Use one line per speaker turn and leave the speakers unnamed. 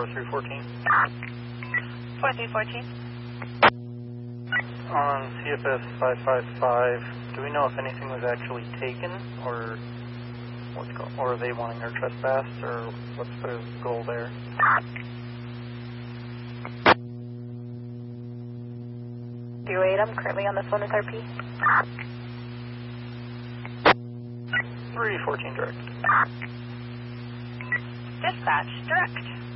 4314.
4314.
On CFS 555, do we know if anything was actually taken, or or are they wanting their trespass, or what's the goal there?
I'm currently on the phone with RP.
314 direct.
Dispatch, direct.